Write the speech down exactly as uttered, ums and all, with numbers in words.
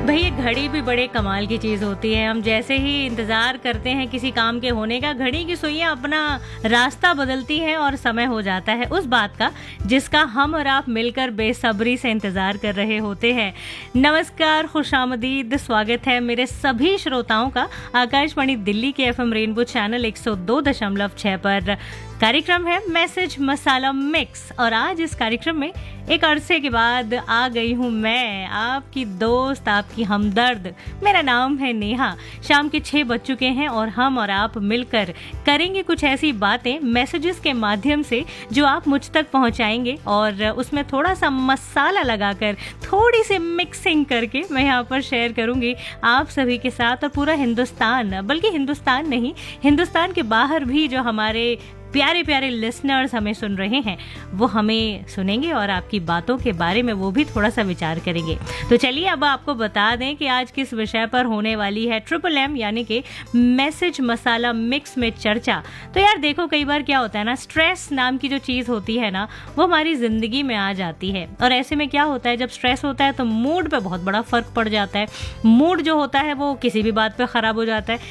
भई घड़ी भी बड़े कमाल की चीज़ होती है। हम जैसे ही इंतज़ार करते हैं किसी काम के होने का, घड़ी की सुइयाँ अपना रास्ता बदलती हैं और समय हो जाता है उस बात का जिसका हम और आप मिलकर बेसब्री से इंतज़ार कर रहे होते हैं। नमस्कार, खुशामदीद, स्वागत है मेरे सभी श्रोताओं का आकाशवाणी दिल्ली के एफएम रेनबो चैनल एक सौ दो दशमलव छह पर। कार्यक्रम है मैसेज मसाला मिक्स और आज इस कार्यक्रम में एक अरसे के बाद आ गई हूँ मैं, आपकी दोस्त, आपकी हमदर्द। मेरा नाम है नेहा। शाम के छः बज चुके हैं और हम और आप मिलकर करेंगे कुछ ऐसी बातें मैसेजेस के माध्यम से जो आप मुझ तक पहुँचाएंगे और उसमें थोड़ा सा मसाला लगाकर, थोड़ी सी मिक्सिंग करके मैं यहाँ पर शेयर करूँगी आप सभी के साथ और पूरा हिंदुस्तान, बल्कि हिंदुस्तान नहीं, हिंदुस्तान के बाहर भी जो हमारे प्यारे प्यारे लिसनर्स हमें सुन रहे हैं वो हमें सुनेंगे और आपकी बातों के बारे में वो भी थोड़ा सा विचार करेंगे। तो चलिए अब आपको बता दें कि आज किस विषय पर होने वाली है ट्रिपल एम यानी कि मैसेज मसाला मिक्स में चर्चा। तो यार देखो, कई बार क्या होता है ना, स्ट्रेस नाम की जो चीज़ होती है ना वो हमारी ज़िंदगी में आ जाती है और ऐसे में क्या होता है, जब स्ट्रेस होता है तो मूड पर बहुत बड़ा फ़र्क पड़ जाता है। मूड जो होता है वो किसी भी बात पर ख़राब हो जाता है।